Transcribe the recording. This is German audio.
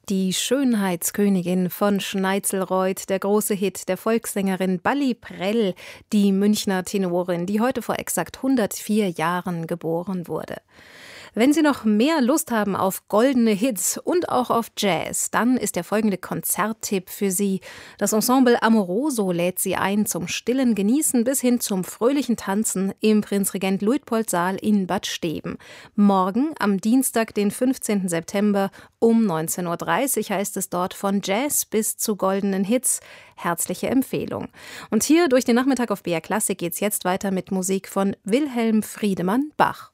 Die Schönheitskönigin von Schneitzelreuth, der große Hit der Volkssängerin Balli Prell, die Münchner Tenorin, die heute vor exakt 104 Jahren geboren wurde. Wenn Sie noch mehr Lust haben auf goldene Hits und auch auf Jazz, dann ist der folgende Konzerttipp für Sie. Das Ensemble Amoroso lädt Sie ein zum stillen Genießen bis hin zum fröhlichen Tanzen im Prinzregent-Luitpold-Saal in Bad Steben. Morgen, am Dienstag, den 15. September um 19.30 Uhr heißt es dort von Jazz bis zu goldenen Hits. Herzliche Empfehlung. Und hier durch den Nachmittag auf BR Klassik geht's jetzt weiter mit Musik von Wilhelm Friedemann Bach.